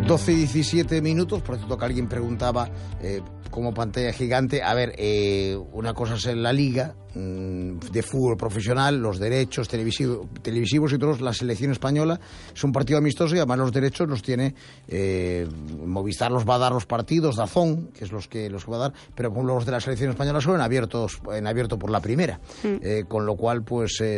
12 y 17 minutos, por cierto que alguien preguntaba como pantalla gigante. A ver, una cosa es en la liga de fútbol profesional, los derechos televisivos y todos, la selección española es un partido amistoso y además los derechos los tiene Movistar, los va a dar los partidos, DAZN, que es los que va a dar, pero con los de la selección española son en abierto por la primera, con lo cual pues